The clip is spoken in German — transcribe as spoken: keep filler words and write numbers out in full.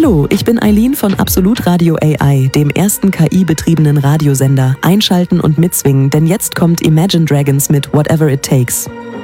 Hallo, ich bin Eileen von Absolut Radio A I, dem ersten K I-betriebenen Radiosender. Einschalten und mitswingen, denn jetzt kommt Imagine Dragons mit Whatever It Takes.